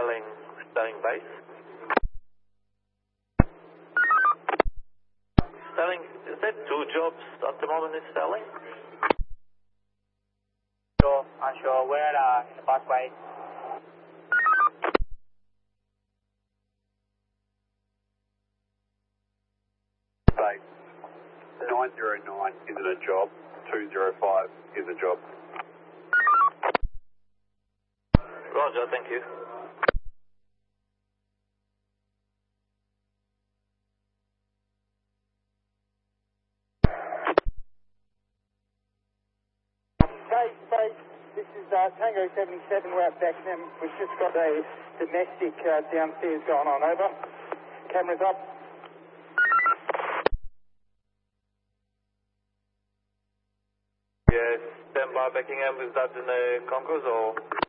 Sterling base. Sterling, is that 2 jobs at the moment in Sterling? Sure, unsure. We're at in the busway. Base 909 isn't a job, 205 is a job. Roger, thank you. Base, this is Tango 77, we're at Beckenham. We've just got a domestic downstairs going on, over. Cameras up. Yes, stand by Beckenham, is that in the concourse or?